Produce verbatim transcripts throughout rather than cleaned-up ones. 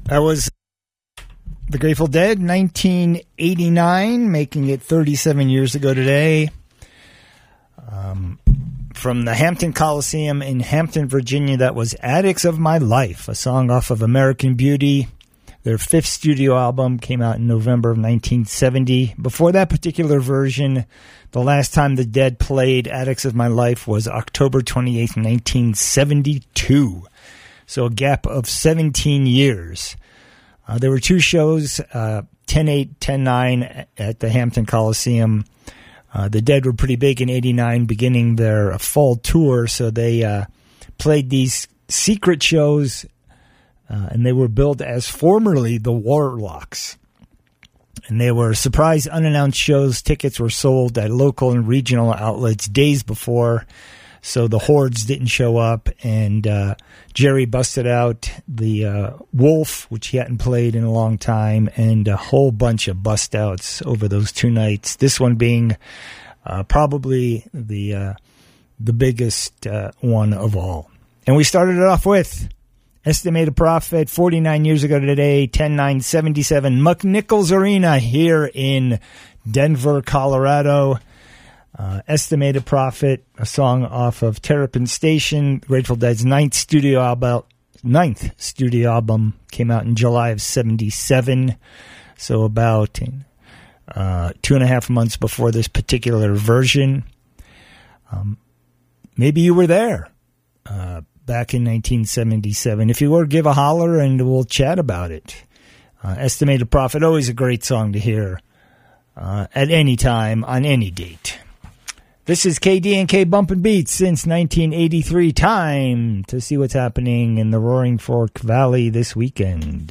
That was The Grateful Dead, nineteen eighty-nine, making it thirty-seven years ago today. Um, from the Hampton Coliseum in Hampton, Virginia, that was Addicts of My Life, a song off of American Beauty. Their fifth studio album came out in November of nineteen seventy. Before that particular version, the last time the Dead played Addicts of My Life was October twenty-eighth, nineteen seventy-two. So a gap of seventeen years. Uh, there were two shows, uh, ten eight, ten nine at the Hampton Coliseum. Uh, the Dead were pretty big in eighty-nine, beginning their fall tour, so they uh, played these secret shows, uh, and they were billed as formerly the Warlocks. And they were surprise, unannounced shows. Tickets were sold at local and regional outlets days before, so the hordes didn't show up, and uh, Jerry busted out the uh, Wolf, which he hadn't played in a long time, and a whole bunch of bust-outs over those two nights, this one being uh, probably the uh, the biggest uh, one of all. And we started it off with Estimated Prophet, forty-nine years ago today, ten nine seventy-seven, McNichols Arena here in Denver, Colorado. Uh, Estimated Prophet, a song off of Terrapin Station, Grateful Dead's ninth studio album. Ninth studio album came out in July of seventy-seven, so about uh, two and a half months before this particular version. Um, maybe you were there uh, back in nineteen seventy-seven. If you were, give a holler and we'll chat about it. Uh, Estimated Prophet, always a great song to hear uh, at any time, on any date. This is K D N K Bumpin' Beats since nineteen eighty-three. Time to see what's happening in the Roaring Fork Valley this weekend.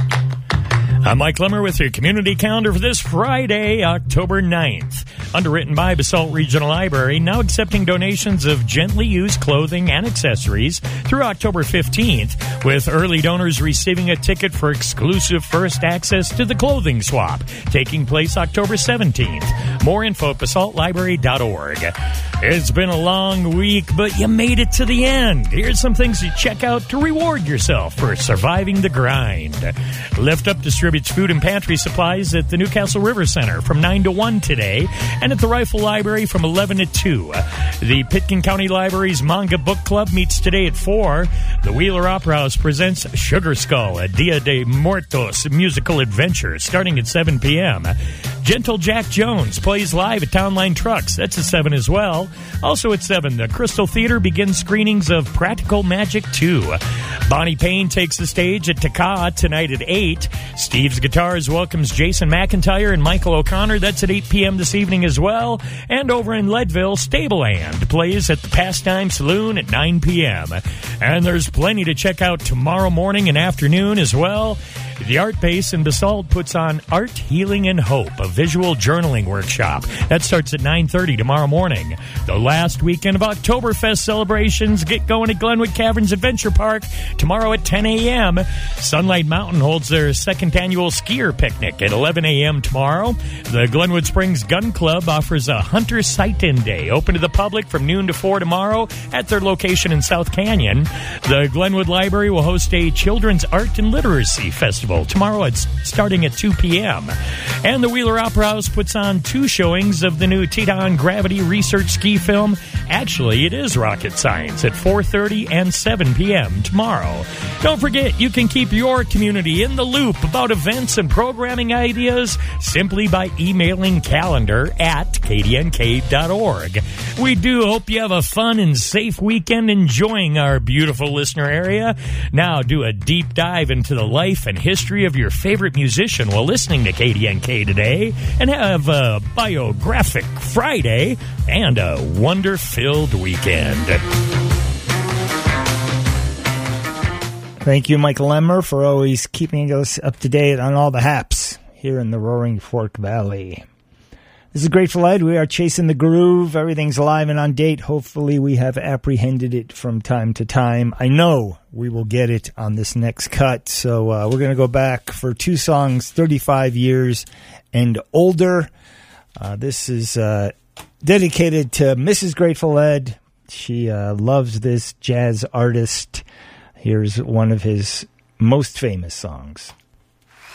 I'm Mike Lemmer with your community calendar for this Friday, October ninth. Underwritten by Basalt Regional Library, now accepting donations of gently used clothing and accessories through October fifteenth, with early donors receiving a ticket for exclusive first access to the clothing swap, taking place October seventeenth. More info at basalt library dot org. It's been a long week, but you made it to the end. Here's some things to check out to reward yourself for surviving the grind. Lift Up distributes food and pantry supplies at the Newcastle River Center from nine to one today, and at the Rifle Library from eleven to two. The Pitkin County Library's Manga Book Club meets today at four. The Wheeler Opera House presents Sugar Skull, a Dia de Muertos musical adventure, starting at seven p.m. Gentle Jack Jones plays live at Town Line Trucks. That's at seven as well. Also at seven, the Crystal Theater begins screenings of Practical Magic two. Bonnie Payne takes the stage at Taka tonight at eight. Steve's Guitars welcomes Jason McIntyre and Michael O'Connor. That's at eight p.m. this evening as well. And over in Leadville, Stableland plays at the Pastime Saloon at nine p.m. And there's plenty to check out tomorrow morning and afternoon as well. The Art Base in Basalt puts on Art, Healing, and Hope, a visual journaling workshop. That starts at nine thirty tomorrow morning. The last weekend of Oktoberfest celebrations get going at Glenwood Caverns Adventure Park tomorrow at ten a.m. Sunlight Mountain holds their second annual skier picnic at eleven a.m. tomorrow. The Glenwood Springs Gun Club offers a Hunter Sight-In Day, open to the public from noon to four tomorrow at their location in South Canyon. The Glenwood Library will host a Children's Art and Literacy Festival tomorrow. It's starting at two p.m. And the Wheeler Opera House puts on two showings of the new Teton Gravity research ski film. Actually, it is Rocket Science at four thirty and seven p.m. tomorrow. Don't forget, you can keep your community in the loop about events and programming ideas simply by emailing calendar at k d n k dot org. We do hope you have a fun and safe weekend enjoying our beautiful listener area. Now do a deep dive into the life and history of your favorite musician while listening to K D N K today, and have a Biographic Friday and a wonder-filled weekend. Thank you, Michael Lemmer, for always keeping us up to date on all the haps here in the Roaring Fork Valley. This is Grateful Dead. We are chasing the groove. Everything's live and on date. Hopefully we have apprehended it from time to time. I know we will get it on this next cut. So uh, we're going to go back for two songs, thirty-five years and older. Uh, this is uh, dedicated to Missus Grateful Dead. She uh, loves this jazz artist. Here's one of his most famous songs.